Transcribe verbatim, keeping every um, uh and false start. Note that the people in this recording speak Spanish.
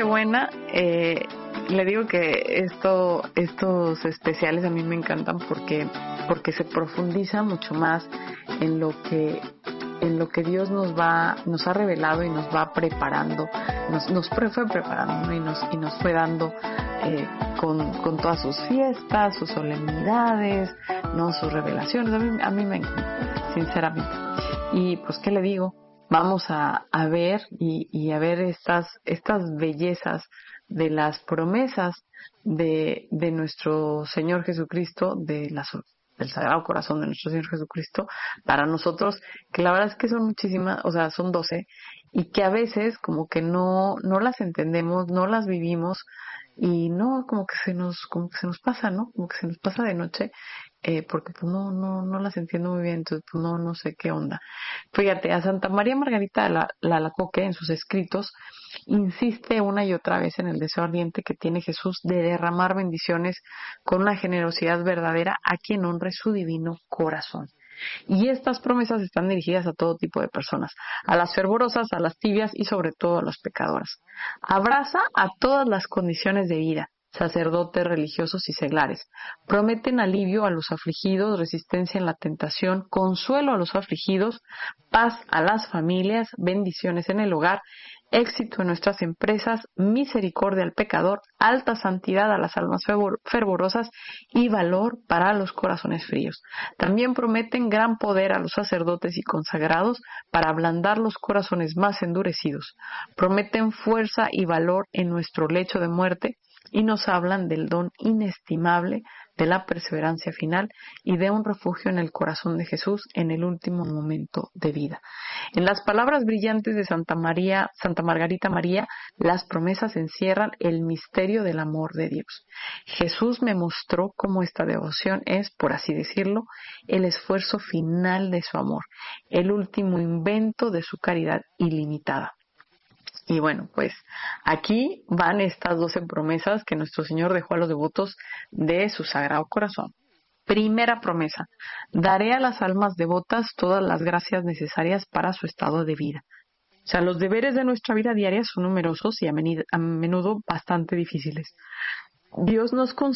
Nochebuena, eh, le digo que esto, estos especiales a mí me encantan porque, porque se profundiza mucho más en lo que, en lo que Dios nos va, nos ha revelado y nos va preparando, nos, nos fue preparando, ¿no? y nos, y nos fue dando eh, con, con todas sus fiestas, sus solemnidades, no, sus revelaciones. A mí, a mí me encanta, sinceramente. Y pues, ¿qué le digo? Vamos a, a ver y, y a ver estas, estas bellezas de las promesas de, de nuestro Señor Jesucristo, de las, del Sagrado Corazón de nuestro Señor Jesucristo, para nosotros, que la verdad es que son muchísimas, o sea, son doce, y que a veces como que no, no las entendemos, no las vivimos, y no, como que se nos, como que se nos pasa, ¿no? Como que se nos pasa de noche, eh, porque pues no, no, no las entiendo muy bien, entonces pues no, no sé qué onda. Fíjate, a Santa María Margarita la, la Alacoque, en sus escritos, insiste una y otra vez en el deseo ardiente que tiene Jesús de derramar bendiciones con una generosidad verdadera a quien honre su divino corazón. Y estas promesas están dirigidas a todo tipo de personas, a las fervorosas, a las tibias y sobre todo a las pecadoras. Abraza a todas las condiciones de vida, sacerdotes, religiosos y seglares. Prometen alivio a los afligidos, resistencia en la tentación, consuelo a los afligidos, paz a las familias, bendiciones en el hogar, éxito en nuestras empresas, misericordia al pecador, alta santidad a las almas fervorosas y valor para los corazones fríos. También prometen gran poder a los sacerdotes y consagrados para ablandar los corazones más endurecidos. Prometen fuerza y valor en nuestro lecho de muerte y nos hablan del don inestimable de la perseverancia final y de un refugio en el corazón de Jesús en el último momento de vida. En las palabras brillantes de Santa María, Santa Margarita María, las promesas encierran el misterio del amor de Dios. Jesús me mostró cómo esta devoción es, por así decirlo, el esfuerzo final de su amor, el último invento de su caridad ilimitada. Y bueno, pues aquí van estas doce promesas que nuestro Señor dejó a los devotos de su Sagrado Corazón. Primera promesa: daré a las almas devotas todas las gracias necesarias para su estado de vida. O sea, los deberes de nuestra vida diaria son numerosos y a menudo bastante difíciles. Dios nos concede